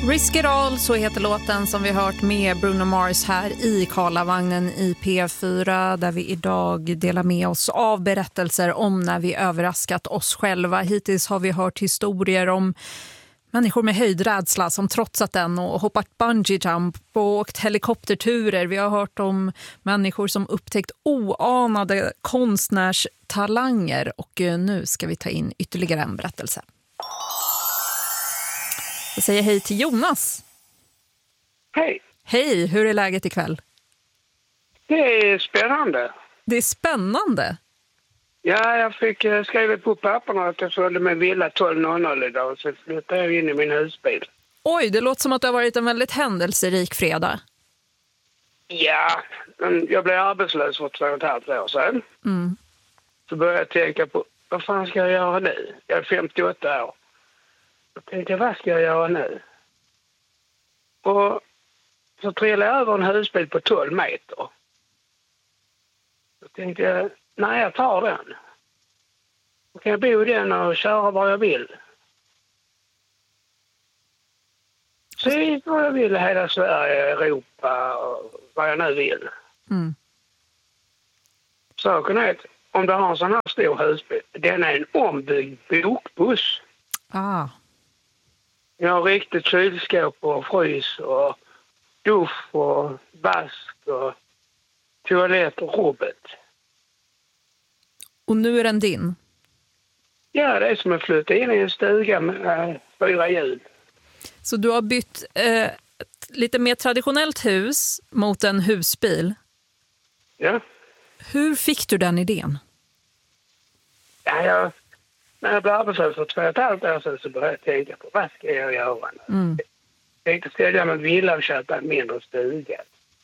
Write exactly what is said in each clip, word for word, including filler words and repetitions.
Risk It All, så heter låten som vi hört med Bruno Mars här i Karlavagnen i P fyra, där vi idag delar med oss av berättelser om när vi överraskat oss själva. Hittills har vi hört historier om människor med höjdrädsla som trotsat den och hoppat bungee jump och åkt helikopterturer. Vi har hört om människor som upptäckt oanade konstnärstalanger, och nu ska vi ta in ytterligare en berättelse. Jag säger hej till Jonas. Hej. Hej, hur är läget ikväll? Det är spännande. Det är spännande? Ja, jag fick uh, skriva på papperna att jag sålde min villa tolv noll noll idag, så flyttade jag in i min husbil. Oj, det låter som att det har varit en väldigt händelserik fredag. Ja, jag blev arbetslös för två och ett halvt år sedan. Mm. Så började jag tänka på, vad fan ska jag göra nu? Jag är femtioåtta år. Jag tänkte, vad ska jag göra nu? Och så trillade jag över en husbil på tolv meter. Så tänkte jag, nej, jag tar den. Då kan jag bo i den och köra var jag vill. Se vad jag vill, hela Sverige, Europa och vad jag nu vill. Mm. Saken är att om du har en sån här stor husbil, den är en ombyggd bokbuss. Ah. Jag har riktigt kylskåp och frys och dusch och vask och toalett och rubbet. Och nu är den din? Ja, det är som att flytta in i en stuga med äh, fyra hjul. Så du har bytt eh, ett lite mer traditionellt hus mot en husbil? Ja. Hur fick du den idén? Ja, jag, när jag blev arbetslös för två och ett halvt år sedan så började jag tänka på vad ska jag göra nu? Mm. Jag tänkte sälja min villa och köpa en mindre stuga.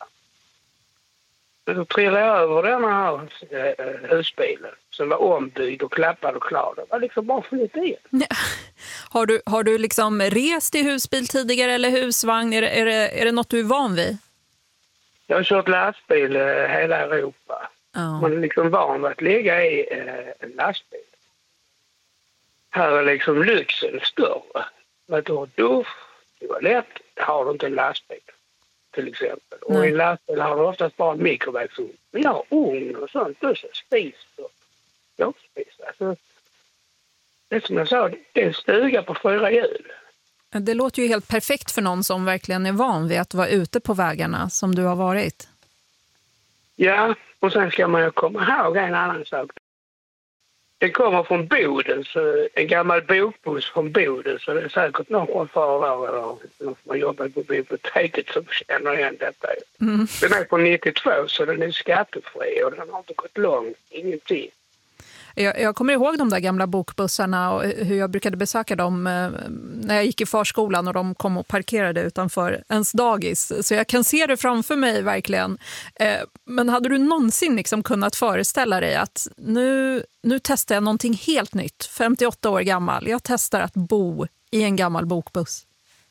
Så trillade jag över den här äh, husbilen som var ombyggd och klappad och klar. Det var liksom bara flytta in. Ja. Har du, har du liksom rest i husbil tidigare eller husvagn? Är det, är det, är det något du är van vid? Jag har kört lastbil äh, hela Europa. Ja. Man är liksom van vid att ligga i äh, en lastbil. Här är liksom lyxen större. Men du har dusch, toalett, har du inte en lastbil till exempel. Och Nej. i en lastbil har du oftast bara en mikrovågsugn. Men jag har ugn och sånt, och så spis och jordspis. Alltså, det är som jag sa, det är en stuga på fyra hjul. Det låter ju helt perfekt för någon som verkligen är van vid att vara ute på vägarna som du har varit. Ja, och sen ska man ju komma ihåg en annan sak. Det kommer från Boden, så en gammal bokbuss från Boden, så det är säkert någon chaufför där eller någon som har jobbat på biblioteket som känner igen detta. Mm. Den är från nittiotvå, så den är skattefri och den har inte gått långt, ingenting. Jag, jag kommer ihåg de där gamla bokbussarna och hur jag brukade besöka dem eh, när jag gick i förskolan och de kom och parkerade utanför ens dagis. Så jag kan se det framför mig verkligen. Eh, men hade du någonsin liksom kunnat föreställa dig att nu, nu testar jag någonting helt nytt, femtioåtta år gammal. Jag testar att bo i en gammal bokbuss.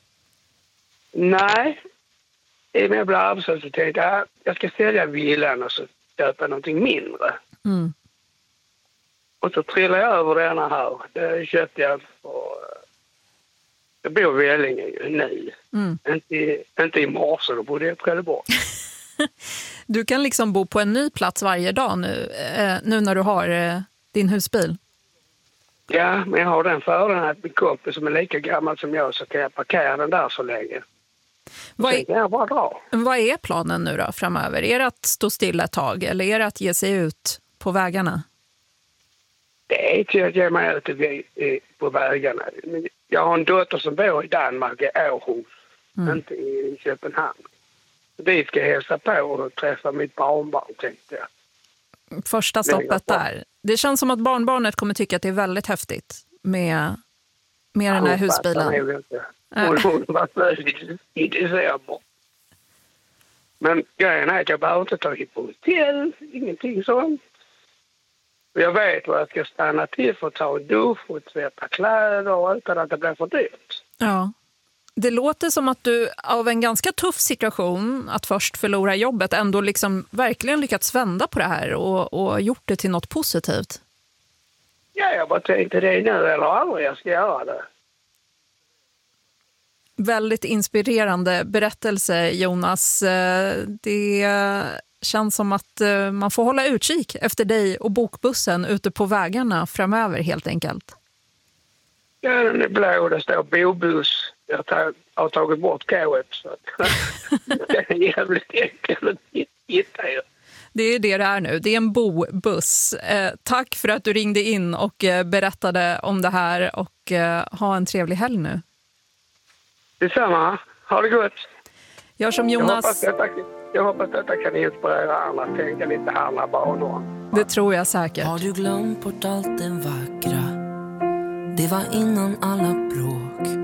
Nej, när jag blev arbetslös så tänkte jag jag ska sälja villan och så köpa någonting mindre. Mm. Och så trillade jag över denna här. Det köpte jag för... Jag bor i Vellinge ju nu. Mm. Inte, inte i morse, då bodde jag i Trelleborg. Du kan liksom bo på en ny plats varje dag nu, eh, nu när du har eh, din husbil. Ja, men jag har den fördelen att min kompis som är lika gammal som jag så kan jag parkera den där så länge. Vad är, jag bara dra. Vad är planen nu då framöver? Är det att stå stilla ett tag eller är det att ge sig ut på vägarna? Det är till att ge mig ut på vägarna. Jag har en dotter som bor i Danmark, i Århus, mm. inte i Köpenhamn. Vi ska hälsa på och träffa mitt barnbarn, tänkte jag. Första stoppet där. Det känns som att barnbarnet kommer tycka att det är väldigt häftigt med, med den här husbilen. Hon har varit född i december. Men grejen är att jag behöver inte ta hit på hotell, ingenting sånt. Jag vet vad jag ska stanna till för att ta en dusch och tvätta kläder utan att det blir för dyrt. Ja. Det låter som att du av en ganska tuff situation att först förlora jobbet ändå liksom verkligen lyckats vända på det här och, och gjort det till något positivt. Ja, jag bara tänkte det är nu eller aldrig jag ska göra det. Väldigt inspirerande berättelse, Jonas. Det känns som att man får hålla utkik efter dig och bokbussen ute på vägarna framöver helt enkelt. Ja, den är blå och det står bobuss. Jag tar, har tagit bort K-et så att det är jävligt enkelt att hitta. Det är det det är nu. Det är en bobuss. Eh, tack för att du ringde in och eh, berättade om det här och eh, ha en trevlig helg nu. Detsamma. Ha det gott. Gör som Jonas. Jag hoppas detta, jag hoppas detta kan inspirera andra att tänka lite andra banor. Det tror jag säkert. Har du glömt bort allt det vackra? Det var innan alla bråk.